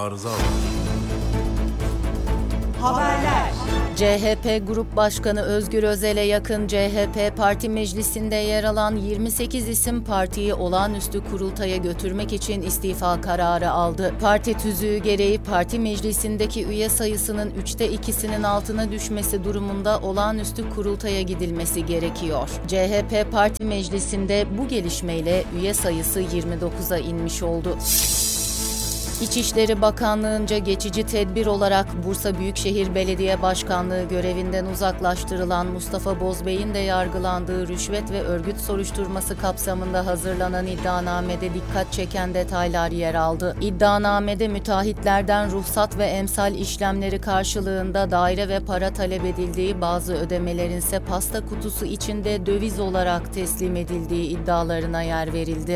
arıza var. Haberler. CHP Grup Başkanı Özgür Özel'e yakın CHP Parti Meclisi'nde yer alan 28 isim partiyi olağanüstü kurultaya götürmek için istifa kararı aldı. Parti tüzüğü gereği parti meclisindeki üye sayısının 2/3'ünün altına düşmesi durumunda olağanüstü kurultaya gidilmesi gerekiyor. CHP Parti Meclisi'nde bu gelişmeyle üye sayısı 29'a inmiş oldu. İçişleri Bakanlığı'nca geçici tedbir olarak Bursa Büyükşehir Belediye Başkanlığı görevinden uzaklaştırılan Mustafa Bozbey'in de yargılandığı rüşvet ve örgüt soruşturması kapsamında hazırlanan iddianamede dikkat çeken detaylar yer aldı. İddianamede müteahhitlerden ruhsat ve emsal işlemleri karşılığında daire ve para talep edildiği, bazı ödemelerin ise pasta kutusu içinde döviz olarak teslim edildiği iddialarına yer verildi.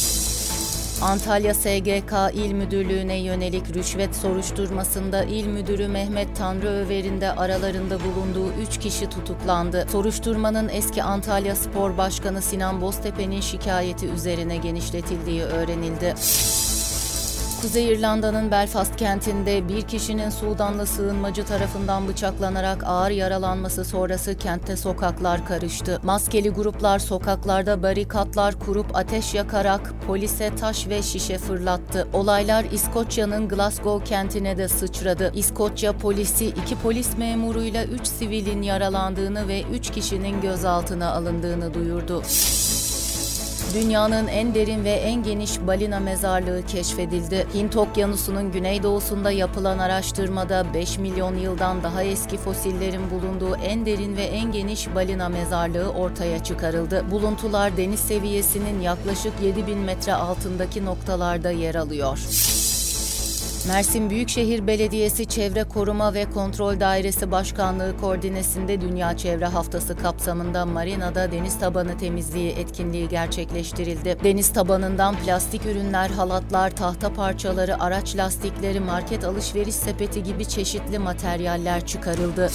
Antalya SGK İl Müdürlüğü'ne yönelik rüşvet soruşturmasında İl Müdürü Mehmet Tanrıöver'in de aralarında bulunduğu 3 kişi tutuklandı. Soruşturmanın eski Antalya Spor Başkanı Sinan Boztepe'nin şikayeti üzerine genişletildiği öğrenildi. Kuzey İrlanda'nın Belfast kentinde bir kişinin Sudanlı sığınmacı tarafından bıçaklanarak ağır yaralanması sonrası kentte sokaklar karıştı. Maskeli gruplar sokaklarda barikatlar kurup ateş yakarak polise taş ve şişe fırlattı. Olaylar İskoçya'nın Glasgow kentine de sıçradı. İskoçya polisi 2 polis memuruyla 3 sivilin yaralandığını ve 3 kişinin gözaltına alındığını duyurdu. Dünyanın en derin ve en geniş balina mezarlığı keşfedildi. Hint Okyanusu'nun güneydoğusunda yapılan araştırmada 5 milyon yıldan daha eski fosillerin bulunduğu en derin ve en geniş balina mezarlığı ortaya çıkarıldı. Buluntular deniz seviyesinin yaklaşık 7.000 metre altındaki noktalarda yer alıyor. Mersin Büyükşehir Belediyesi Çevre Koruma ve Kontrol Dairesi Başkanlığı koordinesinde Dünya Çevre Haftası kapsamında marinada deniz tabanı temizliği etkinliği gerçekleştirildi. Deniz tabanından plastik ürünler, halatlar, tahta parçaları, araç lastikleri, market alışveriş sepeti gibi çeşitli materyaller çıkarıldı.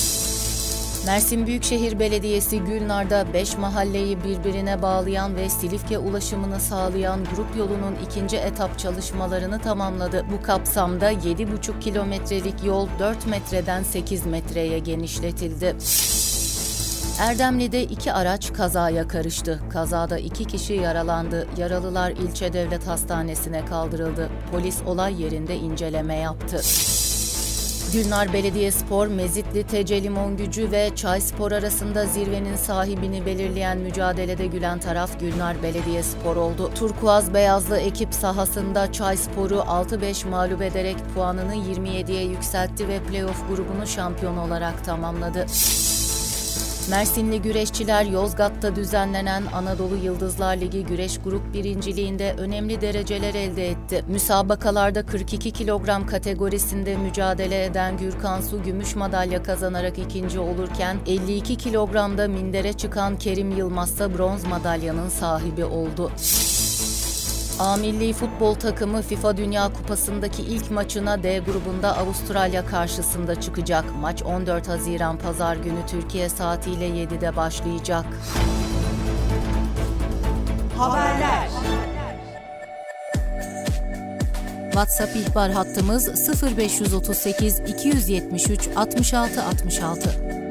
Mersin Büyükşehir Belediyesi Gülnar'da 5 mahalleyi birbirine bağlayan ve Silifke ulaşımını sağlayan grup yolunun 2. etap çalışmalarını tamamladı. Bu kapsamda 7,5 kilometrelik yol 4 metreden 8 metreye genişletildi. Erdemli'de 2 araç kazaya karıştı. Kazada 2 kişi yaralandı. Yaralılar ilçe devlet hastanesine kaldırıldı. Polis olay yerinde inceleme yaptı. Gülnar Belediyespor, Mezitli TC Limongücü ve Çayspor arasında zirvenin sahibini belirleyen mücadelede gülen taraf Gülnar Belediyespor oldu. Turkuaz beyazlı ekip sahasında Çayspor'u 6-5 mağlup ederek puanını 27'ye yükseltti ve playoff grubunu şampiyon olarak tamamladı. Mersinli güreşçiler Yozgat'ta düzenlenen Anadolu Yıldızlar Ligi Güreş Grup Birinciliğinde önemli dereceler elde etti. Müsabakalarda 42 kilogram kategorisinde mücadele eden Gürkan Su gümüş madalya kazanarak ikinci olurken 52 kilogramda mindere çıkan Kerim Yılmaz ise bronz madalyanın sahibi oldu. A milli futbol takımı FIFA Dünya Kupası'ndaki ilk maçına D grubunda Avustralya karşısında çıkacak. Maç 14 Haziran Pazar günü Türkiye saatiyle 7'de başlayacak. Haberler. WhatsApp ihbar hattımız 0538 273 66 66.